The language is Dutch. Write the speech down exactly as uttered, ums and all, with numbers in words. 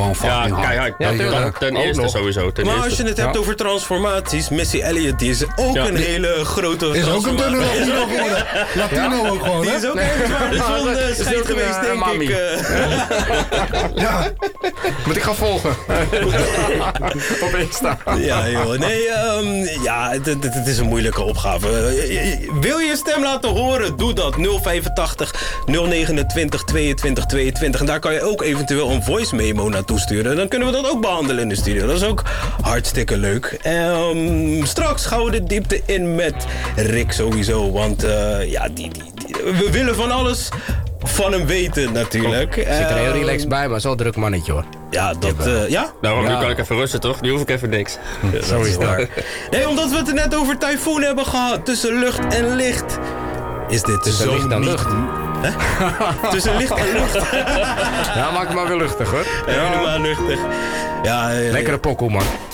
gewoon fucking Ja, hard. keihard. Ja, Ja, tuurlijk. ten Ook eerste nog. sowieso. Ten Maar eerste. als je het hebt Ja. over transformaties, Missy Elliott die is ook Ja. een hele grote Is ook een dunne transformatie. Latino geworden. Latino ook gewoon, Die hè? is ook een zwaardevol Is scheid ook een, geweest, eh, denk mami. ik. eh. Ja. Moet ik gaan volgen? Op Insta. Ja, joh. Nee, ehm, ja, het, het, het is een moeilijke opgave. Eh, Wil je je stem laten horen? Doe dat. nul vijfentachtig nul negenentwintig tweeëntwintig tweeëntwintig. En daar kan je ook eventueel een voice memo naartoe sturen. Dan kunnen we dat ook behandelen in de studio. Dat is ook hartstikke leuk. Ehm, straks gaan we de diepte in met Rick sowieso. Want eh, ja, die, die, die- we willen van alles van hem weten natuurlijk. Zit er heel Ehm, relaxed bij, maar zo'n druk mannetje hoor. Ja, dat... eh, ja? Nou, nu Ja. kan ik even rusten, toch? Nu hoef ik even niks. Zo is waar. Nee, omdat we het er net over tyfoon hebben gehad. Tussen lucht en licht. Is dit Tussen zo licht en niet... lucht. Tussen licht en lucht. Ja, maak het maar weer luchtig hoor. Helemaal luchtig. Ja, eh, Lekkere pokoe man.